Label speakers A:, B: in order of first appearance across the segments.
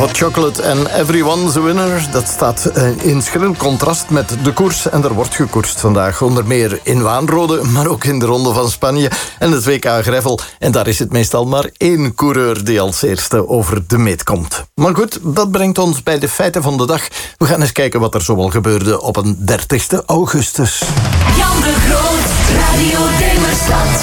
A: Hot Chocolate en Everyone's a Winner. Dat staat in schril contrast met de koers. En er wordt gekoerst vandaag. Onder meer in Waanrode, maar ook in de Ronde van Spanje. En het WK Gravel. En daar is het meestal maar één coureur die als eerste over de meet komt. Maar goed, dat brengt ons bij de feiten van de dag. We gaan eens kijken wat er zoal gebeurde op een 30 augustus.
B: Jan de Groot, Radio Demerstad.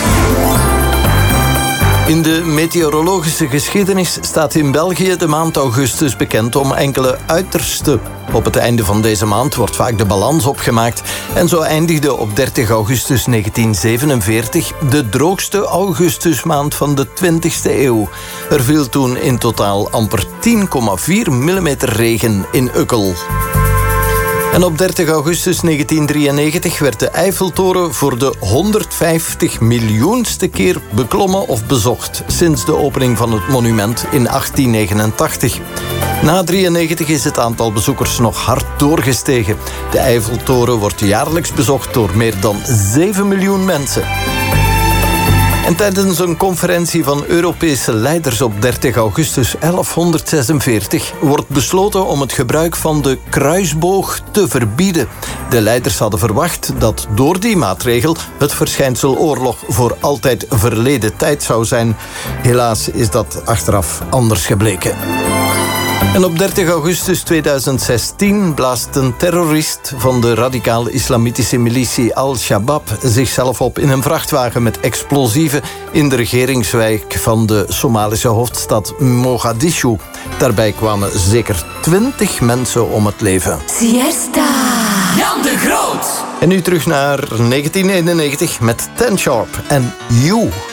A: In de meteorologische geschiedenis staat in België de maand augustus bekend om enkele uitersten. Op het einde van deze maand wordt vaak de balans opgemaakt. En zo eindigde op 30 augustus 1947 de droogste augustusmaand van de 20e eeuw. Er viel toen in totaal amper 10,4 mm regen in Ukkel. En op 30 augustus 1993 werd de Eiffeltoren voor de 150 miljoenste keer beklommen of bezocht sinds de opening van het monument in 1889. Na 93 is het aantal bezoekers nog hard doorgestegen. De Eiffeltoren wordt jaarlijks bezocht door meer dan 7 miljoen mensen. En tijdens een conferentie van Europese leiders op 30 augustus 1146 wordt besloten om het gebruik van de kruisboog te verbieden. De leiders hadden verwacht dat door die maatregel het verschijnsel oorlog voor altijd verleden tijd zou zijn. Helaas is dat achteraf anders gebleken. En op 30 augustus 2016 blaast een terrorist van de radicaal-islamitische militie Al-Shabaab zichzelf op in een vrachtwagen met explosieven in de regeringswijk van de Somalische hoofdstad Mogadishu. Daarbij kwamen zeker 20 mensen om het leven.
B: Siesta. Jan de Groot.
A: En nu terug naar 1991 met Ten Sharp en You.